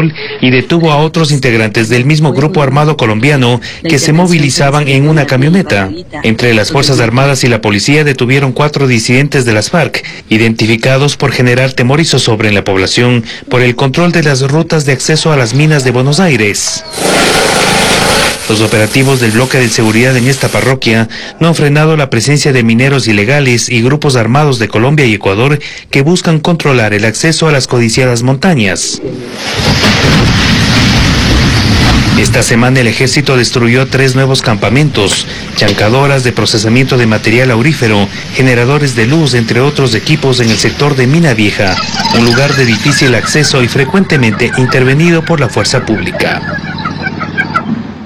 control y detuvo a otros integrantes del mismo grupo armado colombiano que se movilizaban en una camioneta. Entre las Fuerzas Armadas y la policía detuvieron 4 disidentes de las FARC, identificados por generar temor y zozobra en la población por el control de las rutas de acceso a las minas de Buenos Aires. Los operativos del bloque de seguridad en esta parroquia no han frenado la presencia de mineros ilegales y grupos armados de Colombia y Ecuador que buscan controlar el acceso a las codiciadas montañas. Esta semana el ejército destruyó 3 nuevos campamentos, chancadoras de procesamiento de material aurífero, generadores de luz, entre otros equipos en el sector de Mina Vieja, un lugar de difícil acceso y frecuentemente intervenido por la fuerza pública.